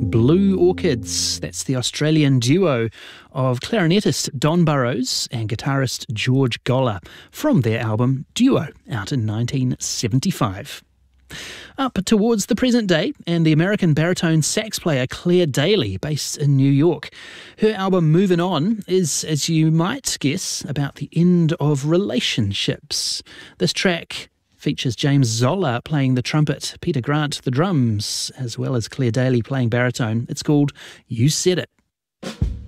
Blue Orchids. That's the Australian duo of clarinetist Don Burrows and guitarist George Goller from their album Duo, out in 1975. Up towards the present day, and the American baritone sax player Claire Daly, based in New York. Her album Moving On is, as you might guess, about the end of relationships. This track features James Zoller playing the trumpet, Peter Grant the drums, as well as Claire Daly playing baritone. It's called You Said It.